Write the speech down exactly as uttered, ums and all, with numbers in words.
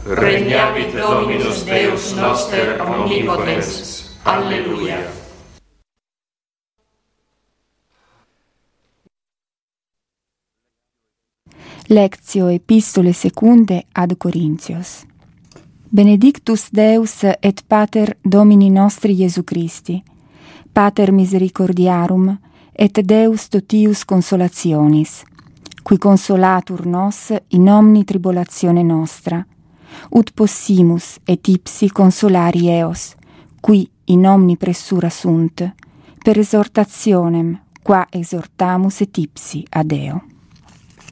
Regnavit Dominus Deus noster omnipotens. Alleluia. Lectio Epistole secunde ad Corinthios. Benedictus Deus et Pater Domini nostri Iesu Christi, Pater misericordiarum et Deus totius consolationis, qui consolatur nos in omni tribulatione nostra, ut possimus et ipsi consolari eos, qui in omni pressura sunt, per exhortationem qua exhortamus et ipsi ad Deo.